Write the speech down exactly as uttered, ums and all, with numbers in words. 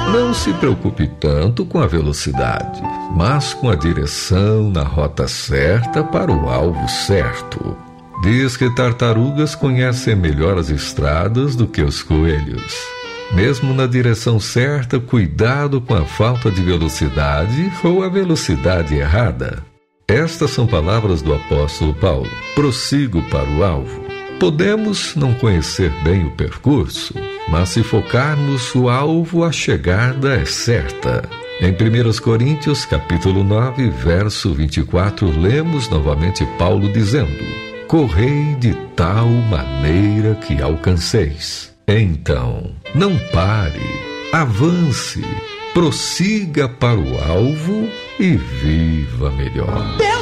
Não se preocupe tanto com a velocidade, mas com a direção na rota certa para o alvo certo. Diz que tartarugas conhecem melhor as estradas do que os coelhos. Mesmo na direção certa, cuidado com a falta de velocidade ou a velocidade errada. Estas são palavras do apóstolo Paulo. Prossigo para o alvo. Podemos não conhecer bem o percurso, mas se focarmos o alvo, a chegada é certa. Em primeira Coríntios, capítulo nove, verso vinte e quatro, lemos novamente Paulo dizendo: correi de tal maneira que alcanceis. Então, não pare, avance, prossiga para o alvo e viva melhor.